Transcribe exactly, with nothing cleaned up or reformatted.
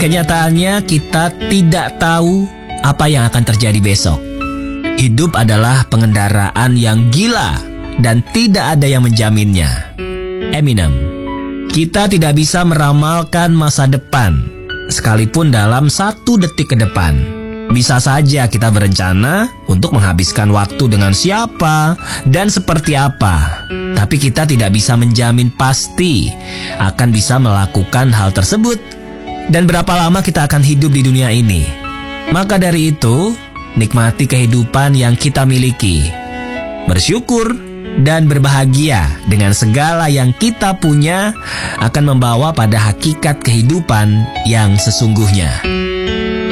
Kenyataannya kita tidak tahu apa yang akan terjadi besok. Hidup adalah pengendaraan yang gila dan tidak ada yang menjaminnya. Eminem. Kita tidak bisa meramalkan masa depan, sekalipun dalam satu detik ke depan. Bisa saja kita berencana untuk menghabiskan waktu dengan siapa dan seperti apa, tapi kita tidak bisa menjamin pasti akan bisa melakukan hal tersebut dan berapa lama kita akan hidup di dunia ini. Maka dari itu, nikmati kehidupan yang kita miliki, bersyukur dan berbahagia dengan segala yang kita punya akan membawa pada hakikat kehidupan yang sesungguhnya.